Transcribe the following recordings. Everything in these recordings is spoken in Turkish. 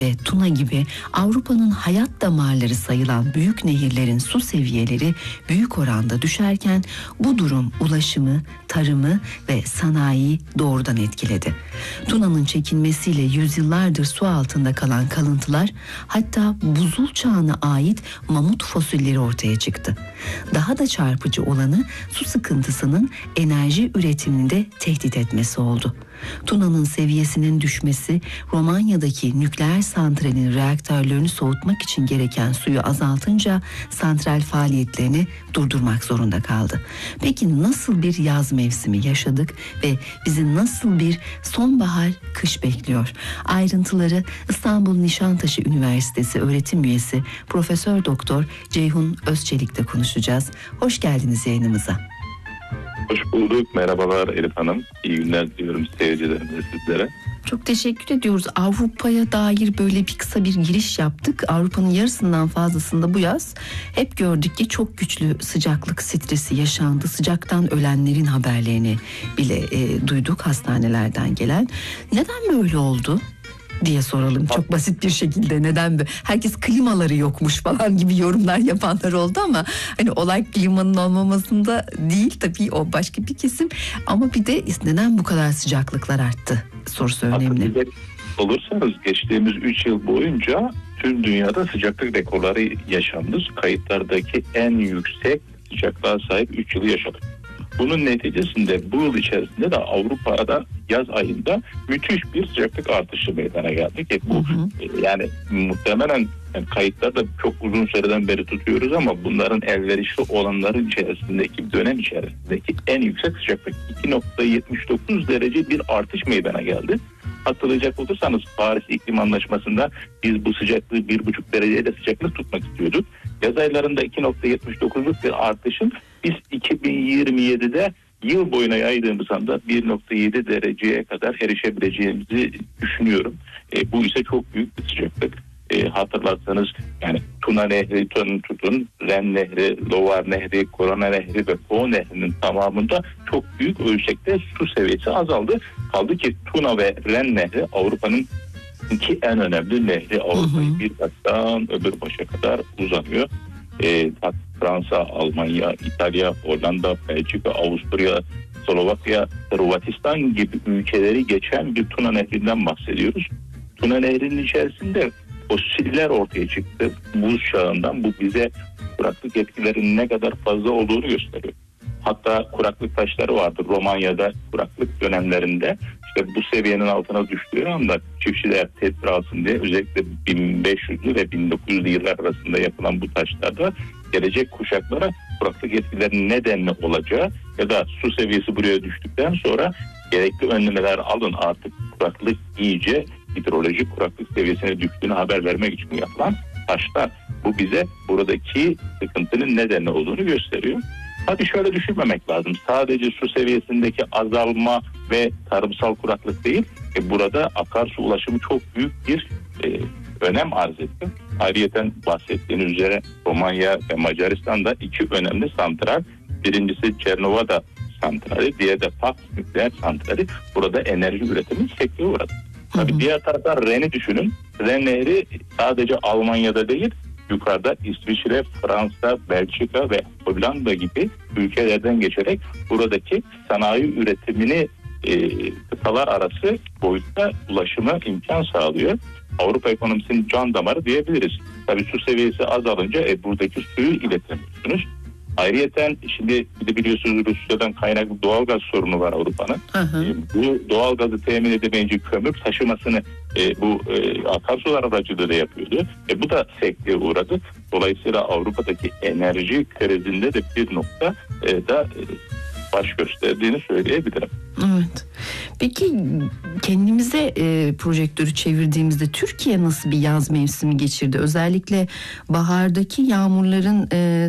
ve Tuna gibi Avrupa'nın hayat damarları sayılan büyük nehirlerin su seviyeleri büyük oranda düşerken bu durum ulaşımı, tarımı ve sanayiyi doğrudan etkiledi. Tuna'nın çekilmesiyle yüzyıllardır su altında kalan kalıntılar, hatta buzul çağına ait mamut fosilleri ortaya çıktı. Daha da çarpıcı olanı su sıkıntısının enerji üretimini de tehdit etmesi oldu. Tuna'nın seviyesinin düşmesi, Romanya'daki nükleer santralin reaktörlerini soğutmak için gereken suyu azaltınca santral faaliyetlerini durdurmak zorunda kaldı. Peki nasıl bir yaz mevsimi yaşadık ve bizi nasıl bir sonbahar, kış bekliyor? Ayrıntıları İstanbul Nişantaşı Üniversitesi öğretim üyesi Profesör Doktor Ceyhun Özçelik'le konuşacağız. Hoş geldiniz yayınımıza. Hoş bulduk. Merhabalar Elif Hanım. İyi günler diliyorum seyircilerimize, sizlere. Çok teşekkür ediyoruz. Avrupa'ya dair böyle bir kısa bir giriş yaptık. Avrupa'nın yarısından fazlasında bu yaz hep gördük ki çok güçlü sıcaklık stresi yaşandı. Sıcaktan ölenlerin haberlerini bile duyduk hastanelerden gelen. Neden böyle oldu diye soralım çok basit bir şekilde. Neden böyle? Herkes klimaları yokmuş falan gibi yorumlar yapanlar oldu ama hani olay klimanın olmamasında değil, tabii o başka bir kesim, ama bir de neden bu kadar sıcaklıklar arttı sorusu önemli. Olursanız geçtiğimiz 3 yıl boyunca tüm dünyada sıcaklık rekorları yaşandı. Kayıtlardaki en yüksek sıcaklığa sahip 3 yılı yaşadık. Bunun neticesinde bu yıl içerisinde de Avrupa'da yaz ayında müthiş bir sıcaklık artışı meydana geldi ki bu yani muhtemelen kayıtlarda çok uzun süreden beri tutuyoruz ama bunların elverişli olanların içerisindeki dönem içerisindeki en yüksek sıcaklık 2.79 derece bir artış meydana geldi. Hatırlayacak olursanız Paris İklim Anlaşması'nda biz bu sıcaklığı 1,5 dereceye de sıcaklık tutmak istiyorduk. Yaz aylarında 2.79'luk bir artışın biz 2027'de yıl boyuna yaydığımız anda 1.7 dereceye kadar erişebileceğimizi düşünüyorum. Bu ise çok büyük bir sıcaklık. Hatırlarsanız yani Tuna Nehri, tutun Ren Nehri, Lovar Nehri, Korona Nehri ve Po Nehri'nin tamamında çok büyük ölçekte su seviyesi azaldı. Kaldı ki Tuna ve Ren Nehri Avrupa'nın iki en önemli nehri. Avrupa'yı bir baştan öbür başa kadar uzanıyor. Fransa, Almanya, İtalya, Hollanda, Belçika, Avusturya, Slovakya, Hırvatistan gibi ülkeleri geçen bir Tuna Nehri'nden bahsediyoruz. Tuna Nehri'nin içerisinde fosiller ortaya çıktı buz çağından. Bu bize kuraklık etkilerinin ne kadar fazla olduğunu gösteriyor. Hatta kuraklık taşları vardır Romanya'da kuraklık dönemlerinde. İşte bu seviyenin altına düştüğü anda çiftçiler tedbir alsın diye özellikle 1500'lü ve 1900'lü yıllar arasında yapılan bu taşlarda gelecek kuşaklara kuraklık etkilerinin nedenli olacağı ya da su seviyesi buraya düştükten sonra gerekli önlemeler alın, artık kuraklık iyice hidrolojik kuraklık seviyesine düştüğünü haber vermek için yapılan taşlar. Bu bize buradaki sıkıntının nedenli olduğunu gösteriyor. Hadi şöyle düşünmemek lazım. Sadece su seviyesindeki azalma ve tarımsal kuraklık değil, burada akarsu ulaşımı çok büyük bir önem arz etti. Ayrıyeten bahsettiğiniz üzere Romanya ve Macaristan'da iki önemli santral. Birincisi Cernova'da santrali, diğeri de Paks nükleer santrali. Burada enerji üretimi sekteye uğradı. Tabii diğer taraftan Ren'i düşünün. Ren Nehri sadece Almanya'da değil, yukarıda İsviçre, Fransa, Belçika ve Hollanda gibi ülkelerden geçerek buradaki sanayi üretimini kıtalar arası boyutta ulaşıma imkan sağlıyor. Avrupa ekonomisinin can damarı diyebiliriz. Tabii su seviyesi azalınca buradaki suyu iletemiyorsunuz. Ayrıyeten şimdi bir de biliyorsunuz Rusya'dan kaynaklı doğalgaz sorunu var Avrupa'nın. Bu doğalgazı temin edemeyince kömür taşımasını bu akarsular aracılığıyla yapıyordu. Bu da sekteye uğradı. Dolayısıyla Avrupa'daki enerji krizinde de bir nokta da baş gösterdiğini söyleyebilirim. Evet. Peki kendimize projektörü çevirdiğimizde Türkiye nasıl bir yaz mevsimi geçirdi? Özellikle bahardaki yağmurların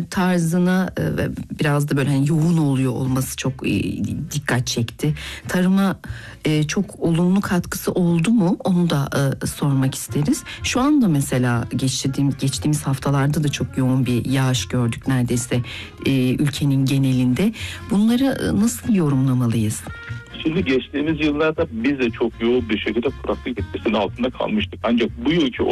tarzına ve biraz da böyle yoğun oluyor olması çok dikkat çekti. Tarıma çok olumlu katkısı oldu mu? Onu da sormak isteriz. Şu anda mesela geçtiğimiz haftalarda da çok yoğun bir yağış gördük neredeyse ülkenin genelinde. Bunları nasıl yorumlamalıyız? Şimdi geçtiğimiz yıllarda biz de çok yoğun bir şekilde kuraklık etkisinin altında kalmıştık. Ancak bu yılki